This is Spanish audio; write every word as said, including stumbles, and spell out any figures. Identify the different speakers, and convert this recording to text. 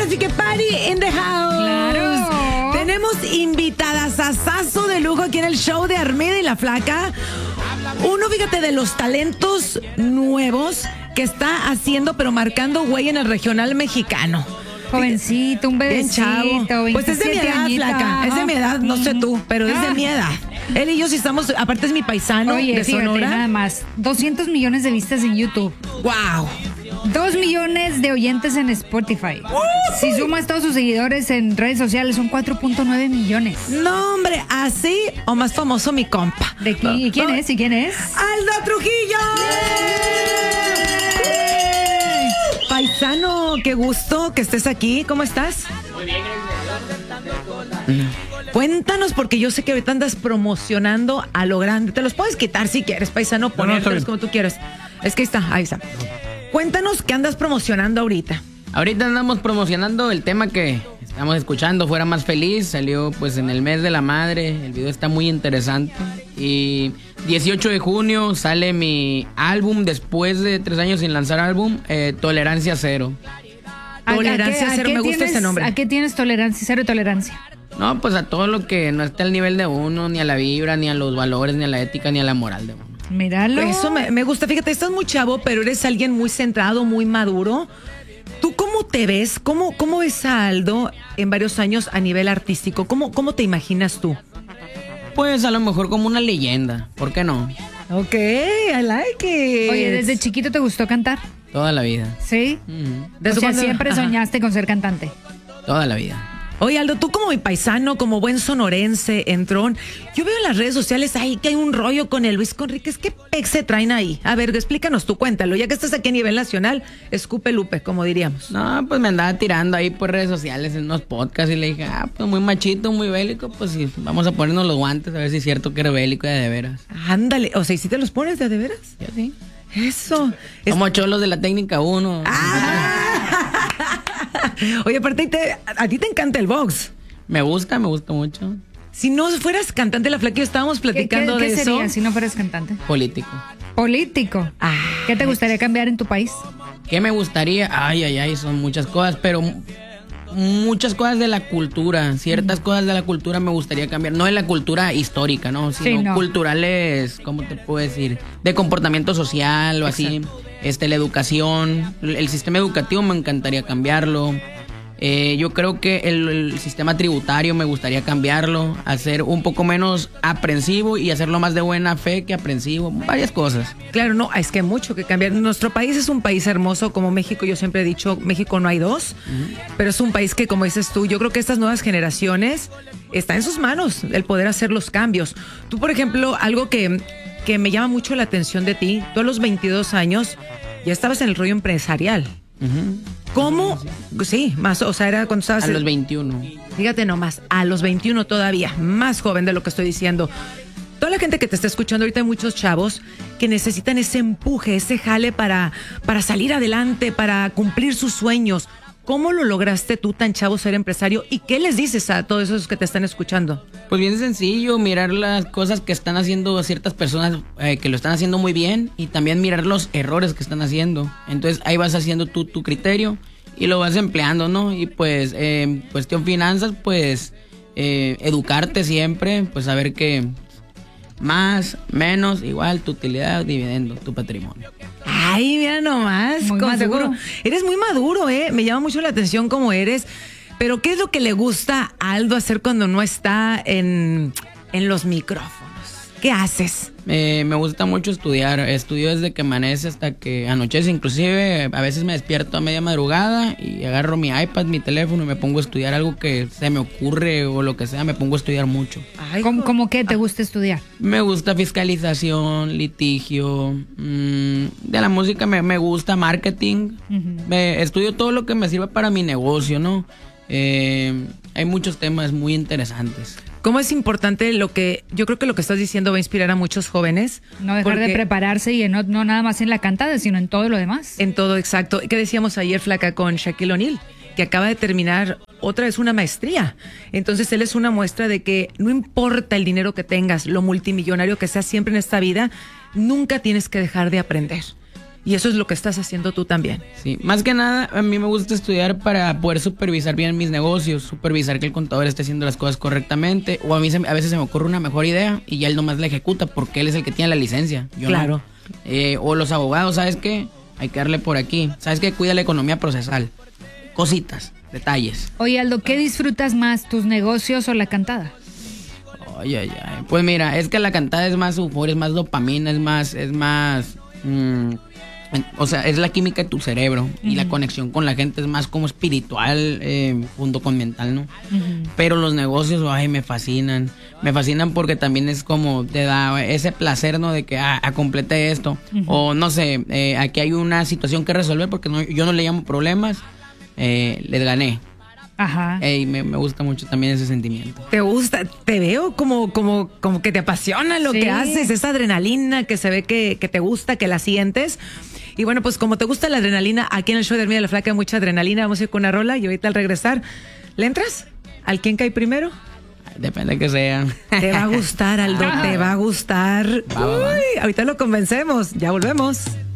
Speaker 1: así que party in the house.
Speaker 2: Claro.
Speaker 1: Tenemos invitadas a sazo de lujo aquí en el show de Armida y la Flaca. Uno, fíjate, de los talentos nuevos que está haciendo, pero marcando güey en el regional mexicano.
Speaker 2: Jovencito, un bebecito,
Speaker 1: Bien chavo. Pues es de mi edad,
Speaker 2: añitos.
Speaker 1: Flaca. Es de mi edad, no sé tú, pero es de mi edad. Él y yo sí estamos, aparte es mi paisano.
Speaker 2: Oye,
Speaker 1: de
Speaker 2: fíjate,
Speaker 1: Sonora.
Speaker 2: nada más, doscientos millones de vistas en YouTube.
Speaker 1: Wow.
Speaker 2: Dos millones de oyentes en Spotify.
Speaker 1: ¡Uh!
Speaker 2: Si sumas todos sus seguidores en redes sociales, son cuatro punto nueve millones.
Speaker 1: No, hombre, así o más famoso mi compa.
Speaker 2: ¿De qui- ¿Y quién es? ¿Y quién es?
Speaker 1: ¡Aldo Trujillo! ¡Yeah! Paisano, qué gusto que estés aquí. ¿Cómo estás? Muy bien, gracias. Cuéntanos, porque yo sé que ahorita andas promocionando a lo grande. Te los puedes quitar si quieres, paisano, ponértelos como tú quieras. Es que ahí está, ahí está. Cuéntanos qué andas promocionando ahorita.
Speaker 3: Ahorita andamos promocionando el tema que estamos escuchando, Fuera Más Feliz. Salió pues en el mes de la madre. El video está muy interesante. Y dieciocho de junio sale mi álbum, después de tres años sin lanzar álbum, eh, Tolerancia Cero.
Speaker 2: ¿A-
Speaker 1: Tolerancia
Speaker 2: a qué- a
Speaker 1: cero,
Speaker 2: qué
Speaker 1: me gusta
Speaker 2: tienes-
Speaker 1: ese nombre.
Speaker 2: ¿A qué tienes tolerancia? Cero tolerancia.
Speaker 3: No, pues a todo lo que no esté al nivel de uno, ni a la vibra, ni a los valores, ni a la ética, ni a la moral de uno.
Speaker 2: Míralo.
Speaker 1: Eso me, me gusta. Fíjate, estás muy chavo, pero eres alguien muy centrado, muy maduro. ¿Tú cómo te ves? ¿Cómo, cómo ves a Aldo en varios años a nivel artístico? ¿Cómo, cómo te imaginas tú?
Speaker 3: Pues a lo mejor como una leyenda, ¿por qué no?
Speaker 1: Ok, I like it.
Speaker 2: Oye, ¿desde chiquito te gustó cantar?
Speaker 3: Toda la vida.
Speaker 2: ¿Sí?
Speaker 3: Ujú.
Speaker 1: ¿Desde
Speaker 2: O sea,
Speaker 1: cuándo?
Speaker 2: siempre
Speaker 1: Ajá.
Speaker 2: soñaste con ser cantante.
Speaker 3: Toda la vida.
Speaker 1: Oye, Aldo, tú como mi paisano, como buen sonorense, entrón, yo veo en las redes sociales ahí que hay un rollo con el Luis Conríquez. ¿Qué pex se traen ahí? A ver, explícanos tú, cuéntalo. Ya que estás aquí a nivel nacional, escupe Lupe, como diríamos.
Speaker 3: No, pues me andaba tirando ahí por redes sociales en unos podcasts y le dije, ah, pues muy machito, muy bélico, pues sí, vamos a ponernos los guantes a ver si es cierto que eres bélico y de, de veras.
Speaker 1: Ándale, o sea, ¿y si te los pones de, de veras?
Speaker 3: Yo sí.
Speaker 1: Eso. Es-
Speaker 3: Como cholos de la técnica uno.
Speaker 1: Oye, aparte, te- a, a ti te encanta el box.
Speaker 3: Me gusta, me gusta mucho.
Speaker 1: Si no fueras cantante, la Flaquilla, estábamos
Speaker 2: ¿Qué, qué,
Speaker 1: platicando
Speaker 2: qué
Speaker 1: de
Speaker 2: sería
Speaker 1: eso.
Speaker 2: si no fueras cantante?
Speaker 3: Político.
Speaker 2: Político.
Speaker 1: Ah.
Speaker 2: ¿Qué te gustaría cambiar en tu país?
Speaker 3: ¿Qué me gustaría? Ay, ay, ay, son muchas cosas, pero m- muchas cosas de la cultura. Ciertas cosas de la cultura me gustaría cambiar. No de la cultura histórica, ¿no? Sino
Speaker 2: Sí, no.
Speaker 3: culturales, ¿cómo te puedo decir? De comportamiento social o así. Este, la educación, el sistema educativo me encantaría cambiarlo. Eh, yo creo que el, el sistema tributario me gustaría cambiarlo, hacer un poco menos aprensivo y hacerlo más de buena fe que aprensivo, varias cosas.
Speaker 1: Claro, no, es que hay mucho que cambiar. Nuestro país es un país hermoso, como México. Yo siempre he dicho, México no hay dos, pero es un país que, como dices tú, yo creo que estas nuevas generaciones está en sus manos el poder hacer los cambios. Tú, por ejemplo, algo que, que me llama mucho la atención de ti, tú a los veintidós años ya estabas en el rollo empresarial.
Speaker 3: Ujú.
Speaker 1: ¿Cómo? Sí, más, o sea, era cuando estabas...
Speaker 3: A los veintiuno.
Speaker 1: Fíjate nomás, a los veintiuno todavía, más joven de lo que estoy diciendo. Toda la gente que te está escuchando ahorita, hay muchos chavos que necesitan ese empuje, ese jale para, para salir adelante, para cumplir sus sueños. ¿Cómo lo lograste tú, tan chavo, ser empresario? ¿Y qué les dices a todos esos que te están escuchando?
Speaker 3: Pues bien sencillo, mirar las cosas que están haciendo ciertas personas eh, que lo están haciendo muy bien y también mirar los errores que están haciendo. Entonces ahí vas haciendo tú tu criterio y lo vas empleando, ¿no? Y pues eh, en cuestión finanzas, pues eh, educarte siempre, pues saber que más, menos, igual tu utilidad, dividendo, tu patrimonio.
Speaker 1: Ay, mira nomás,
Speaker 2: Muy
Speaker 1: con
Speaker 2: maduro.
Speaker 1: seguro. Eres muy maduro, ¿eh? Me llama mucho la atención cómo eres. Pero ¿qué es lo que le gusta a Aldo hacer cuando no está en, en los micrófonos? ¿Qué haces?
Speaker 3: Eh, me gusta mucho estudiar. Estudio desde que amanece hasta que anochece. Inclusive a veces me despierto a media madrugada y agarro mi iPad, mi teléfono y me pongo a estudiar algo que se me ocurre o lo que sea. Me pongo a estudiar mucho.
Speaker 1: Ay,
Speaker 2: ¿Cómo,
Speaker 1: jo-
Speaker 2: cómo qué te gusta estudiar?
Speaker 3: Me gusta fiscalización, litigio. mmm, de la música me, me gusta marketing.
Speaker 2: Ujú.
Speaker 3: Me, estudio todo lo que me sirva para mi negocio, ¿no? Eh, hay muchos temas muy interesantes.
Speaker 1: ¿Cómo es importante lo que, yo creo que lo que estás diciendo va a inspirar a muchos jóvenes?
Speaker 2: No dejar de
Speaker 1: porque
Speaker 2: prepararse y en no, no nada más en la cantada, sino en todo lo demás.
Speaker 1: En todo, exacto. ¿Qué decíamos ayer, Flaca, con Shaquille O'Neal? Que acaba de terminar otra vez una maestría. Entonces él es una muestra de que no importa el dinero que tengas, lo multimillonario que seas siempre en esta vida, nunca tienes que dejar de aprender. Y eso es lo que estás haciendo tú también.
Speaker 3: Sí, más que nada, a mí me gusta estudiar para poder supervisar bien mis negocios, supervisar que el contador esté haciendo las cosas correctamente, o a mí se, a veces se me ocurre una mejor idea y ya él nomás la ejecuta porque él es el que tiene la licencia. Yo
Speaker 1: claro.
Speaker 3: No. Eh, o los abogados, ¿sabes qué? Hay que darle por aquí. ¿Sabes qué? Cuida la economía procesal. Cositas, detalles.
Speaker 2: Oye, Aldo, ¿qué disfrutas más, tus negocios o la cantada?
Speaker 3: Ay, ay, ay. Pues mira, es que la cantada es más euforia, es más dopamina, es más, es más... Mmm, o sea, es la química de tu cerebro. Uh-huh. Y la conexión con la gente es más como espiritual, eh, junto con mental, ¿no? Uh-huh. Pero los negocios, ay, me fascinan. Me fascinan porque también es como te da ese placer, ¿no? De que, ah, ah completé esto. Uh-huh. O no sé, eh, aquí hay una situación que resolver porque no, yo no le llamo problemas. Eh, les gané.
Speaker 2: Ajá.
Speaker 3: Ey, me, me gusta mucho también ese sentimiento.
Speaker 1: ¿Te gusta? Te veo como, como, como que te apasiona lo sí. que haces, esa adrenalina que se ve que, que te gusta, que la sientes. Y bueno, pues como te gusta la adrenalina, aquí en el show de Hermida la Flaca hay mucha adrenalina. Vamos a ir con una rola y ahorita al regresar, ¿le entras? ¿Al quién cae primero?
Speaker 3: Depende que sea.
Speaker 1: Te va a gustar, Aldo, te va a gustar.
Speaker 3: Va, va, va.
Speaker 1: Uy, ahorita lo convencemos. Ya volvemos.